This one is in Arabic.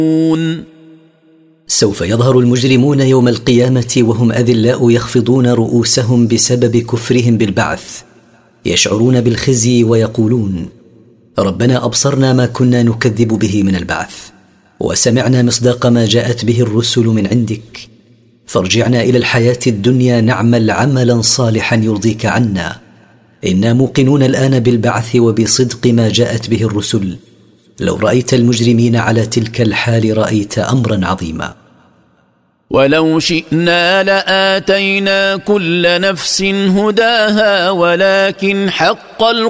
سوف يظهر المجرمون يوم القيامة وهم أذلاء يخفضون رؤوسهم بسبب كفرهم بالبعث، يشعرون بالخزي ويقولون: ربنا أبصرنا ما كنا نكذب به من البعث، وسمعنا مصداق ما جاءت به الرسل من عندك، فارجعنا إلى الحياة الدنيا نعمل عملا صالحا يرضيك عنا، إنا موقنون الآن بالبعث وبصدق ما جاءت به الرسل. لو رأيت المجرمين على تلك الحال رأيت أمرا عظيما. ولو شئنا لآتينا كل نفس هداها ولكن حق